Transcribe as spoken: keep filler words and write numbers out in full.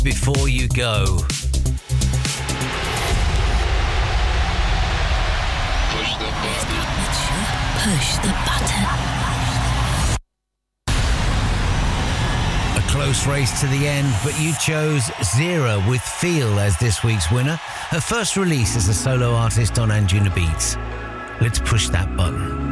Before You Go. Push the button. Push the button. A close race to the end, but you chose Zera with Feel as this week's winner. Her first release as a solo artist on Anjuna Beats. Let's push that button.